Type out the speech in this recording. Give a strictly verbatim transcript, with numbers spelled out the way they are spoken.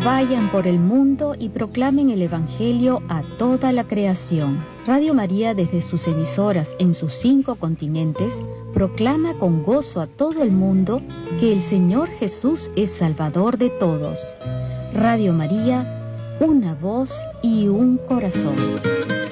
Vayan por el mundo y proclamen el Evangelio a toda la creación. Radio María, desde sus emisoras en sus cinco continentes, proclama con gozo a todo el mundo que el Señor Jesús es Salvador de todos. Radio María, una voz y un corazón.